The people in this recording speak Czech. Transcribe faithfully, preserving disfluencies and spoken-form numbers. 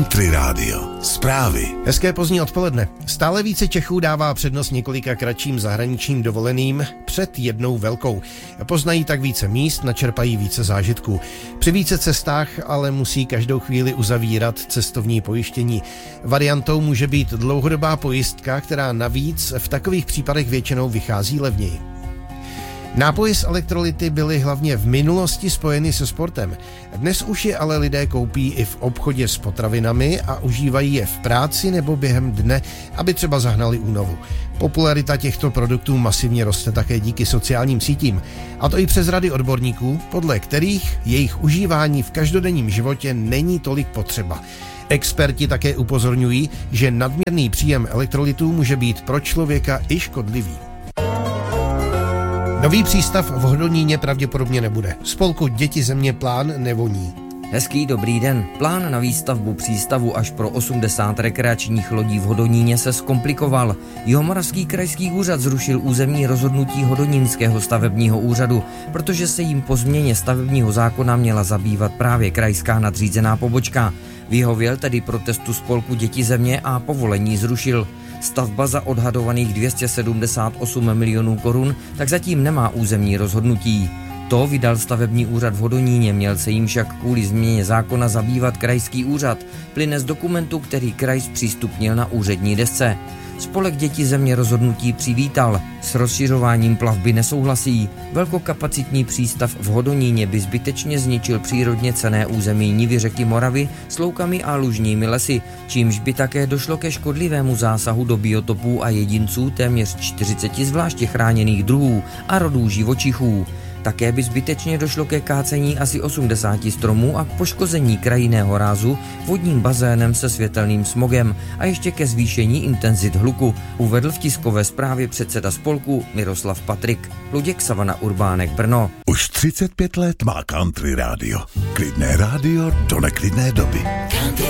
Country Radio. Zprávy. Hezké pozdní odpoledne. Stále více Čechů dává přednost několika kratším zahraničním dovoleným před jednou velkou. Poznají tak více míst, načerpají více zážitků. Při více cestách ale musí každou chvíli uzavírat cestovní pojištění. Variantou může být dlouhodobá pojistka, která navíc v takových případech většinou vychází levněji. Nápoje s elektrolyty byly hlavně v minulosti spojeny se sportem. Dnes už je ale lidé koupí i v obchodě s potravinami a užívají je v práci nebo během dne, aby třeba zahnali únavu. Popularita těchto produktů masivně roste také díky sociálním sítím. A to i přes rady odborníků, podle kterých jejich užívání v každodenním životě není tolik potřeba. Experti také upozorňují, že nadměrný příjem elektrolytů může být pro člověka i škodlivý. Nový přístav v Hodoníně pravděpodobně nebude. Spolku Děti země plán nevoní. Hezký dobrý den. Plán na výstavbu přístavu až pro osmdesát rekreačních lodí v Hodoníně se zkomplikoval. Jihomoravský krajský úřad zrušil územní rozhodnutí Hodonínského stavebního úřadu, protože se jim po změně stavebního zákona měla zabývat právě krajská nadřízená pobočka. Vyhověl tedy protestu spolku Děti země a povolení zrušil. Stavba za odhadovaných dvě stě sedmdesát osm milionů korun tak zatím nemá územní rozhodnutí. To vydal stavební úřad v Hodoníně, měl se jim však kvůli změně zákona zabývat krajský úřad. Plyne z dokumentu, který kraj zpřístupnil na úřední desce. Spolek Děti země rozhodnutí přivítal. S rozšiřováním plavby nesouhlasí. Velkokapacitní přístav v Hodoníně by zbytečně zničil přírodně cenné území nivy řeky Moravy s loukami a lužními lesy, čímž by také došlo ke škodlivému zásahu do biotopů a jedinců téměř čtyřiceti zvláště chráněných druhů a rodů živočichů. Také by zbytečně došlo ke kácení asi osmdesáti stromů a k poškození krajinného rázu vodním bazénem se světelným smogem a ještě ke zvýšení intenzit hluku, uvedl v tiskové zprávě předseda spolku Miroslav Patrik. Luděk Savana Urbánek, Brno. Už třicet pět let má Country Radio. Klidné rádio do neklidné doby. Country